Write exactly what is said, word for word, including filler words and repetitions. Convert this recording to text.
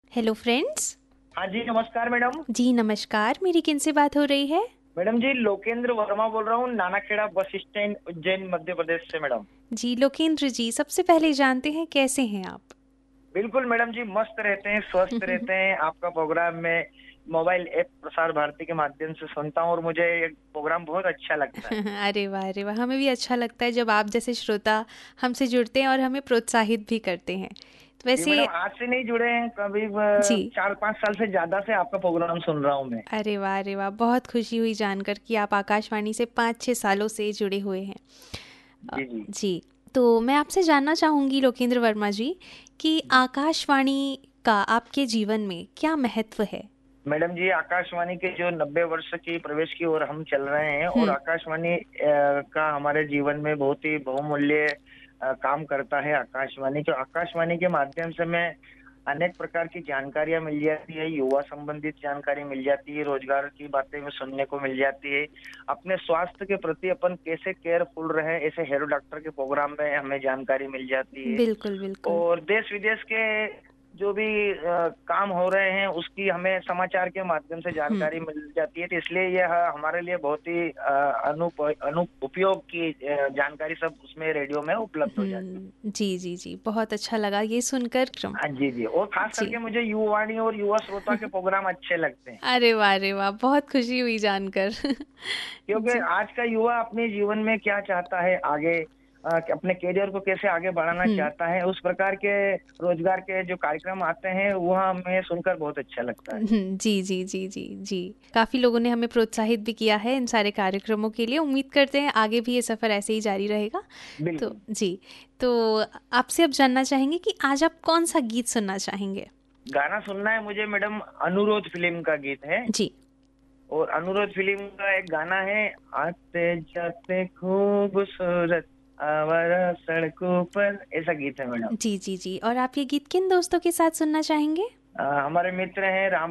Hello friends. हाँ जी, नमस्कार madam. जी नमस्कार, मेरी किनसे बात हो रही है? मैडम जी, लोकेंद्र वर्मा बोल रहा हूँ, नानाखेड़ा बस स्टैंड, उज्जैन, मध्य प्रदेश से मैडम। जी लोकेंद्र जी, सबसे पहले जानते हैं कैसे हैं आप? बिल्कुल मैडम जी, मस्त रहते हैं, स्वस्थ रहते हैं। आपका प्रोग्राम में मोबाइल ऐप प्रसार भारती के माध्यम से सुनता हूँ और मुझे ये प्रोग्राम बहुत अच्छा लगता है। अरे वाह अरे वाह, हमें भी अच्छा लगता है जब आप जैसे श्रोता हमसे जुड़ते हैं और हमें प्रोत्साहित भी करते हैं। तो जी वैसे मैडम, आज से नहीं जुड़े हैं, कभी जी, चार पाँच साल से ज्यादा से आपका प्रोग्राम सुन रहा हूँ मैं। अरे वाह अरे वाह, बहुत खुशी हुई जानकर कि आप आकाशवाणी से पाँच छः सालों से जुड़े हुए हैं। अ, जी जी। जी, तो मैं आपसे जानना चाहूँगी लोकेंद्र वर्मा जी कि आकाशवाणी का आपके जीवन में क्या महत्व है? मैडम जी, आकाशवाणी के जो नब्बे वर्ष की प्रवेश की ओर हम चल रहे हैं और हुँ, आकाशवाणी अ, का हमारे जीवन में बहुत ही बहुमूल्य अ, काम करता है। आकाशवाणी जो आकाशवाणी के माध्यम से हमें अनेक प्रकार की जानकारियां मिल जाती है, युवा संबंधित जानकारी मिल जाती है, रोजगार की बातें में सुनने को मिल जाती है। अपने स्वास्थ्य के प्रति अपन कैसे केयरफुल रहे, ऐसे हेरो डॉक्टर के प्रोग्राम में हमें जानकारी मिल जाती है। बिल्कुल, बिल्कुल। और देश विदेश के जो भी अ, काम हो रहे हैं उसकी हमें समाचार के माध्यम से हुँ। जानकारी मिल जाती है, तो इसलिए यह हमारे लिए बहुत ही अ, अनुप अनु उपयोग की अ, जानकारी सब उसमें रेडियो में उपलब्ध हो जाती है। हुँ, जी, जी, जी, बहुत अच्छा लगा ये सुनकर क्रम हाँ जी, जी। और खास जी। करके मुझे युवावाणी और युवा श्रोता के प्रोग्राम अच्छे लगते हैं, अरे वाह! अरे वाह! बहुत खुशी हुई जानकर। क्योंकि जी। आज का युवा अपने जीवन में क्या चाहता है आगे, अ, कि अपने करियर को कैसे आगे बढ़ाना हुँ, चाहता है, उस प्रकार के रोजगार के जो कार्यक्रम आते हैं, वह हमें सुनकर बहुत अच्छा लगता है। हुँ, जी, जी, जी, जी, जी। काफ़ी लोगों ने हमें प्रोत्साहित भी किया है इन सारे कार्यक्रमों के लिए। उम्मीद करते हैं आगे भी ये सफ़र ऐसे ही जारी रहेगा। तो बिल्कुल। जी, तो आपसे अब जानना चाहेंगे कि आज आप कौन-सा गीत सुनना चाहेंगे? गाना सुनना है मुझे मैडम, अनुरोध फिल्म का गीत है। जी। और अनुरोध फिल्म का एक गाना है, आते जाते खूबसूरत आवारा सड़कों पर, ऐसा गीत है मैडम। जी, जी, जी और आप ये गीत किन दोस्तों के साथ सुनना चाहेंगे? अ, हमारे मित्र हैं राम